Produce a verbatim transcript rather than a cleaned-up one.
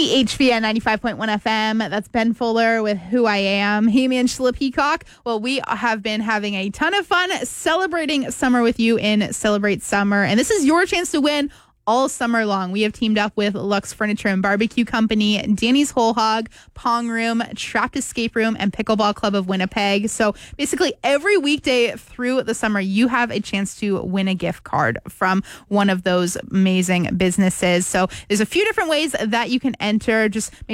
C H V N ninety-five point one F M. That's Ben Fuller with Who I Am. Hey, me, Angela Peacock. Well, we have been having a ton of fun celebrating summer with you in Celebrate Summer. And this is your chance to win all summer long. We have teamed up with Lux Furniture and Barbecue Company, Danny's Whole Hog, Pong Room, Trapped Escape Room, and Pickleball Club of Winnipeg. So basically every weekday through the summer, you have a chance to win a gift card from one of those amazing businesses. So there's a few different ways that you can enter. Just make